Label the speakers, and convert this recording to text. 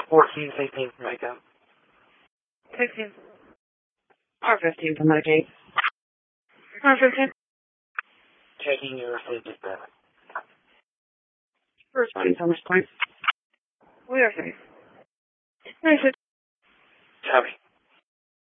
Speaker 1: 14, 16 from Echo.
Speaker 2: 16. R15 from Medicaid. R15.
Speaker 1: Taking your sleep dispatch.
Speaker 2: Responding to Summers Point. We are safe. 96.
Speaker 1: Copy.